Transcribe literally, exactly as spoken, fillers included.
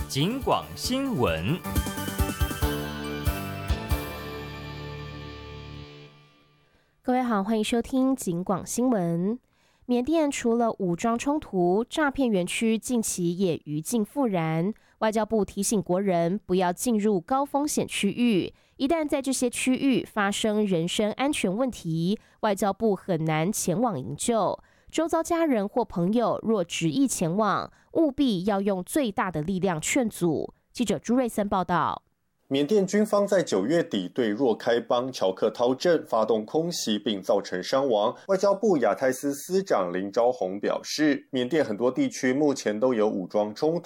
警广新闻。 各位好，欢迎收听警广新闻。缅甸除了武装冲突，诈骗园区近期也余烬复燃。外交部提醒国人不要进入高风险区域，一旦在这些区域发生人身安全问题，外交部很难前往营救。周遭家人或朋友若执意前往，务必要用最大的力量劝阻。记者朱瑞森报道。 缅甸军方在九月底对若开邦乔克涛镇发动空袭，并造成伤亡。外交部亚太司司长林昭宏表示，缅甸很多地区目前都有武装冲